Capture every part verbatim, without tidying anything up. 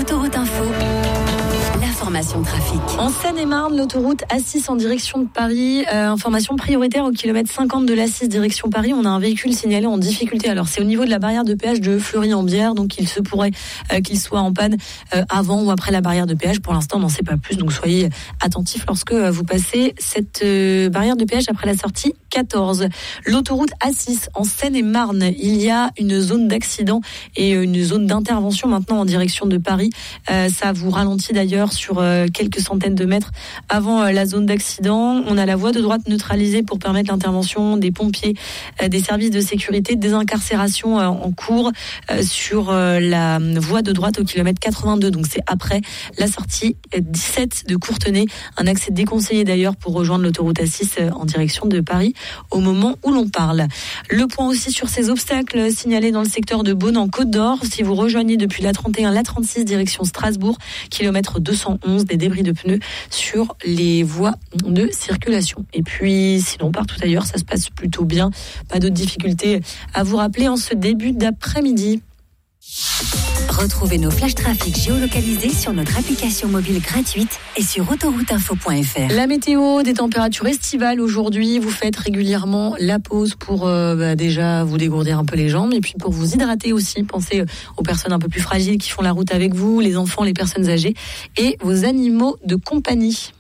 Autoroute Info, l'information trafic. En Seine-et-Marne, l'autoroute A six en direction de Paris. Euh, information prioritaire au kilomètre cinquante de l'A six direction Paris. On a un véhicule signalé en difficulté. Alors c'est au niveau de la barrière de péage de Fleury-en-Bière. Donc il se pourrait euh, qu'il soit en panne euh, avant ou après la barrière de péage. Pour l'instant, on n'en sait pas plus. Donc soyez attentifs lorsque euh, vous passez cette euh, barrière de péage après la sortie quatorze. L'autoroute A six en Seine-et-Marne. Il y a une zone d'accident et une zone d'intervention maintenant en direction de Paris. Euh, ça vous ralentit d'ailleurs sur euh, quelques centaines de mètres avant euh, la zone d'accident. On a la voie de droite neutralisée pour permettre l'intervention des pompiers, euh, des services de sécurité, des incarcérations euh, en cours euh, sur euh, la voie de droite au kilomètre quatre-vingt-deux. Donc c'est après la sortie dix-sept de Courtenay. Un accès déconseillé d'ailleurs pour rejoindre l'autoroute A six euh, en direction de Paris au moment où l'on parle. Le point aussi sur ces obstacles signalés dans le secteur de Beaune en Côte d'Or. Si vous rejoignez depuis la trente et un, la trente-six direction Strasbourg, kilomètre deux cent onze, des débris de pneus sur les voies de circulation. Et puis sinon partout ailleurs ça se passe plutôt bien. Pas d'autres difficultés à vous rappeler en ce début d'après-midi. Retrouvez nos flashs trafic géolocalisés sur notre application mobile gratuite et sur autoroute info point f r. La météo, des températures estivales aujourd'hui. Vous faites régulièrement la pause pour euh, bah, déjà vous dégourdir un peu les jambes et puis pour vous hydrater aussi. Pensez aux personnes un peu plus fragiles qui font la route avec vous, les enfants, les personnes âgées et vos animaux de compagnie.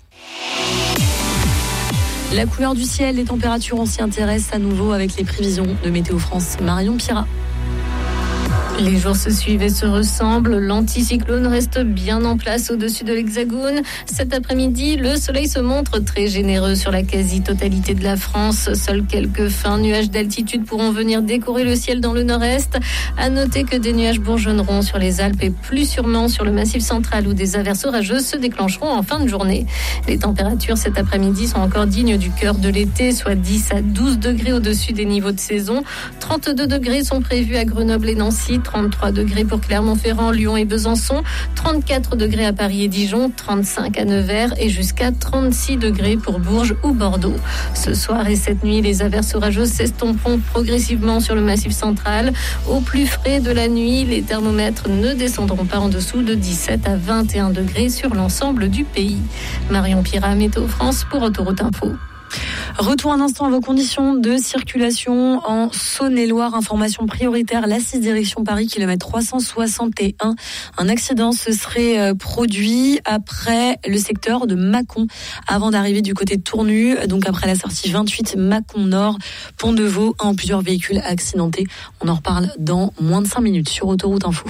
La couleur du ciel, les températures, on s'y intéresse à nouveau avec les prévisions de Météo France. Marion Pira. Les jours se suivent et se ressemblent. L'anticyclone reste bien en place au-dessus de l'Hexagone. Cet après-midi, le soleil se montre très généreux sur la quasi-totalité de la France. Seuls quelques fins nuages d'altitude pourront venir décorer le ciel dans le nord-est. À noter que des nuages bourgeonneront sur les Alpes et plus sûrement sur le Massif central où des averses orageuses se déclencheront en fin de journée. Les températures cet après-midi sont encore dignes du cœur de l'été, soit dix à douze degrés au-dessus des niveaux de saison. trente-deux degrés sont prévus à Grenoble et Nancy. trente-trois degrés pour Clermont-Ferrand, Lyon et Besançon, trente-quatre degrés à Paris et Dijon, trente-cinq à Nevers et jusqu'à trente-six degrés pour Bourges ou Bordeaux. Ce soir et cette nuit, les averses orageuses s'estomperont progressivement sur le Massif central. Au plus frais de la nuit, les thermomètres ne descendront pas en dessous de dix-sept à vingt et un degrés sur l'ensemble du pays. Marion Pira, Météo France pour Autoroute Info. Retour un instant à vos conditions de circulation en Saône-et-Loire. Information prioritaire, l'A six direction Paris, kilomètre trois cent soixante et un. Un accident se serait produit après le secteur de Mâcon, avant d'arriver du côté de Tournu. Donc après la sortie vingt-huit Mâcon Nord, Pont de Vaux, un ou plusieurs véhicules accidentés. On en reparle dans moins de cinq minutes sur Autoroute Info.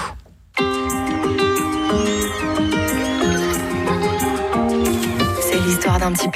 C'est l'histoire d'un petit